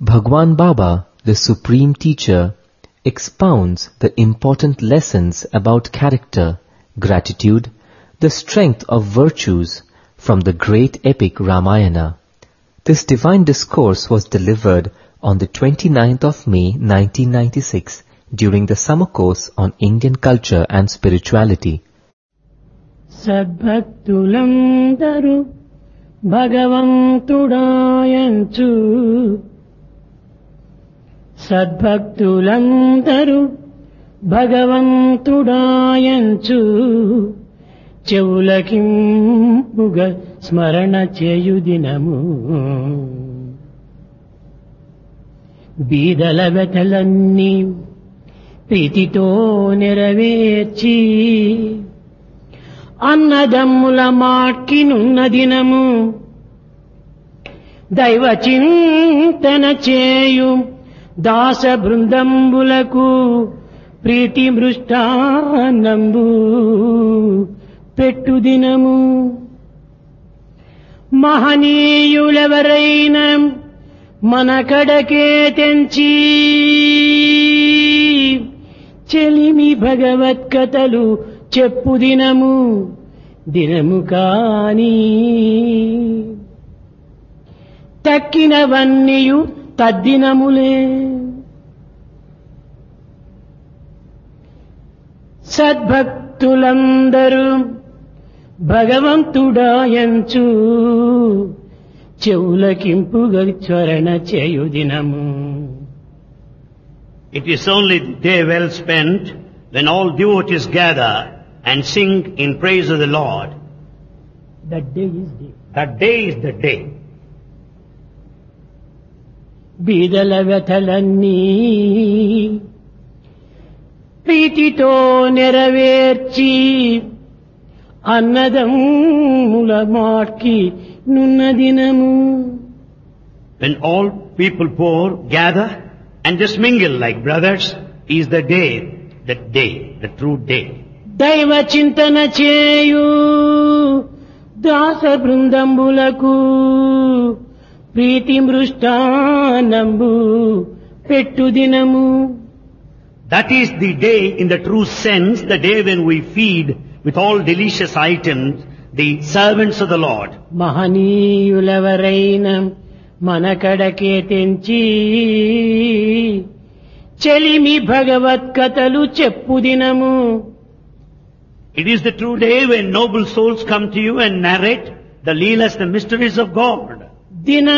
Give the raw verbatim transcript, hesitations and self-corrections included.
Bhagwan Baba, the Supreme Teacher, expounds the important lessons about character, gratitude, the strength of virtues from the great epic Ramayana. This divine discourse was delivered on the twenty-ninth of May nineteen ninety-six during the summer course on Indian culture and spirituality. సద్భక్తులందరూ భగవంతుడాయంచు సద్భక్తులందరూ భగవంతుడాయంచు చెవులకింపుగ స్మరణ చేయు దినము బీదల వ్యథలన్నీ ప్రీతితో నెరవేర్చి అన్నదమ్ముల మాట్కినున్న దినము దైవ చింతన చేయు దాస బృందంబులకు ప్రీతి మృష్టాన్నంబు పెట్టు దినము మహనీయులెవరైనా మన కడకే తెంచి చెలిమి భగవత్కథలు చెప్పు దినము దినము కాని తక్కినవన్నీయు తద్దినములే సద్భక్తులందరూ భగవంతుడాయంచు చెవులకింపుగ స్మరణ చేయు దినము. It is only the day well spent when all devotees gather and sing in praise of the Lord. That day is day. That day is the day. బీదల వ్యథలన్నీ ప్రీతితో నెరవేర్చి అన్నదమ్ముల మాట్కి నున్న దినము. When all people poor gather and just mingle like brothers is the day, the day, the true day. దైవ చింతన చేయు దాస బృందంబులకు ప్రీతి మృష్టానంబు పెట్టు దినము. That is the day in the true sense, the day when we feed with all delicious items the servants of the Lord. మహనీయులెవరైనా మన కడకే తెంచి చెలిమి భగవత్కథలు చెప్పు దినము. It is the true day when noble souls come to you and narrate the leelas, the mysteries of God. దిన